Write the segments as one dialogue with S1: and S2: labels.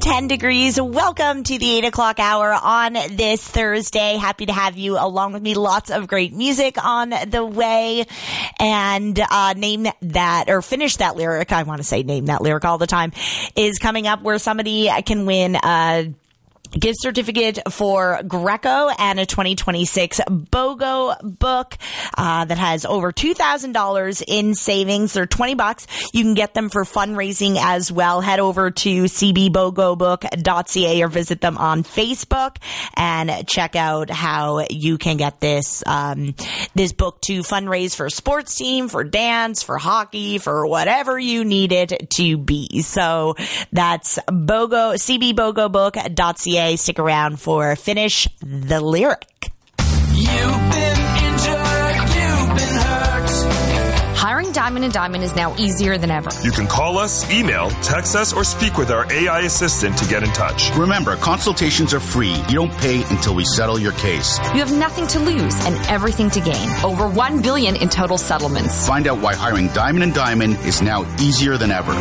S1: 10 degrees. Welcome to the 8 o'clock hour on this Thursday. Happy to have you along with me. Lots of great music on the way. And finish that lyric. I want to say name that lyric all the time is coming up, where somebody can win gift certificate for Greco and a 2026 BOGO book that has over $2,000 in savings. They're $20. You can get them for fundraising as well. Head over to cbbogobook.ca or visit them on Facebook and check out how you can get this book to fundraise for a sports team, for dance, for hockey, for whatever you need it to be. So that's cbbogobook.ca. Stick around for Finish the Lyric.
S2: You've been injured, you've been hurt.
S3: Hiring Diamond & Diamond is now easier than ever.
S4: You can call us, email, text us, or speak with our AI assistant to get in touch.
S5: Remember, consultations are free. You don't pay until we settle your case.
S3: You have nothing to lose and everything to gain. Over $1 billion in total settlements.
S5: Find out why hiring Diamond & Diamond is now easier than ever.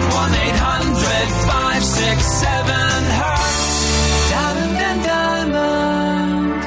S2: 1-800-567-HURT. Diamond & Diamond.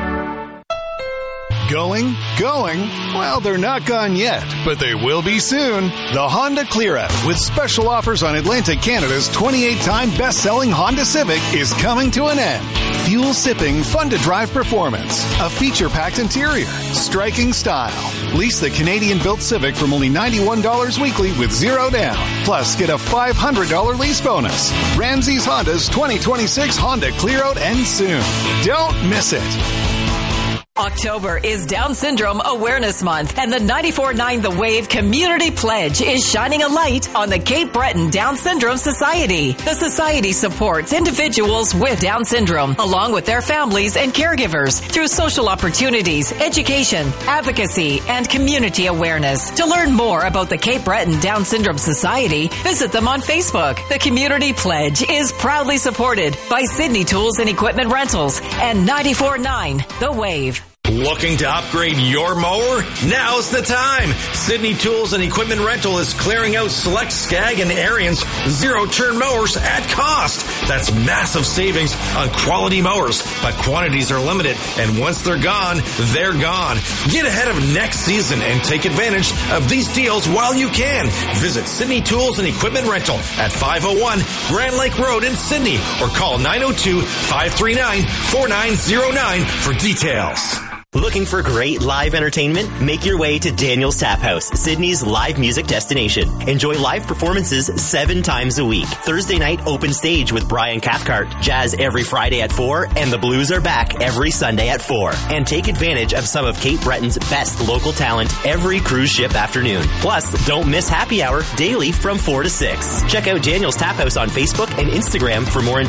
S6: Going? Well, they're not gone yet, but they will be soon. The Honda Clear Out, with special offers on Atlantic Canada's 28-time best-selling Honda Civic, is coming to an end. Fuel-sipping, fun-to-drive performance, a feature-packed interior, striking style. Lease the Canadian-built Civic from only $91 weekly with zero down. Plus, get a $500 lease bonus. Ramsey's Honda's 2026 Honda Clear Out ends soon. Don't miss it.
S7: October is Down Syndrome Awareness Month, and the 94.9 The Wave Community Pledge is shining a light on the Cape Breton Down Syndrome Society. The society supports individuals with Down syndrome, along with their families and caregivers, through social opportunities, education, advocacy, and community awareness. To learn more about the Cape Breton Down Syndrome Society, visit them on Facebook. The Community Pledge is proudly supported by Sydney Tools and Equipment Rentals and 94.9 The Wave.
S8: Looking to upgrade your mower? Now's the time. Sydney Tools and Equipment Rental is clearing out select Skag and Ariens zero-turn mowers at cost. That's massive savings on quality mowers, but quantities are limited, and once they're gone, they're gone. Get ahead of next season and take advantage of these deals while you can. Visit Sydney Tools and Equipment Rental at 501 Grand Lake Road in Sydney, or call 902-539-4909 for details.
S9: Looking for great live entertainment? Make your way to Daniel's Tap House, Sydney's live music destination. Enjoy live performances 7 times a week. Thursday night open stage with Brian Cathcart. Jazz every Friday at 4, and the blues are back every Sunday at 4. And take advantage of some of Cape Breton's best local talent every cruise ship afternoon. Plus, don't miss happy hour daily from 4 to 6. Check out Daniel's Tap House on Facebook and Instagram for more